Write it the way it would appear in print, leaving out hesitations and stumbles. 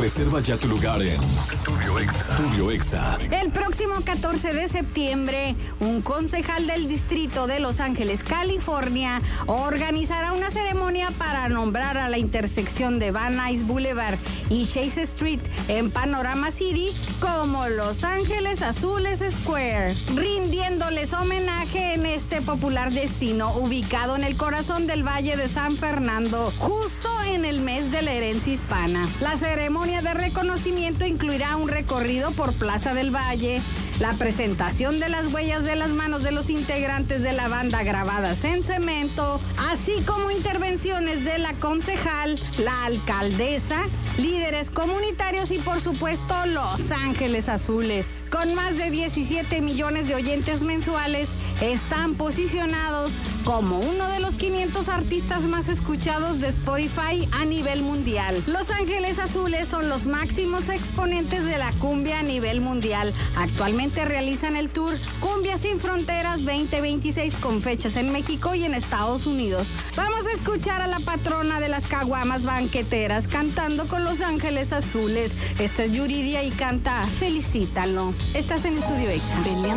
Reserva ya tu lugar en Estudio Exa. El próximo 14 de septiembre, un concejal del distrito de Los Ángeles, California, organizará una ceremonia para nombrar a la intersección de Van Nuys Boulevard y Chase Street en Panorama City como Los Ángeles Azules Square, rindiéndoles homenaje en este popular destino ubicado en el corazón del Valle de San Fernando, justo en el mes de la herencia hispana. La ceremonia de reconocimiento incluirá un recorrido por Plaza del Valle, la presentación de las huellas de las manos de los integrantes de la banda grabadas en cemento, así como intervenciones de la concejal, la alcaldesa, líderes comunitarios y por supuesto Los Ángeles Azules. Con más de 17 millones de oyentes mensuales, están posicionados como uno de los 500 artistas más escuchados de Spotify a nivel mundial. Los Ángeles Azules son los máximos exponentes de la cumbia a nivel mundial. Actualmente realizan el tour Cumbia Sin Fronteras 2026 con fechas en México y en Estados Unidos. Vamos a escuchar a la patrona de las caguamas banqueteras cantando con Los Ángeles Azules. Esta es Yuridia y canta Felicítalo. Estás en Estudio Exa.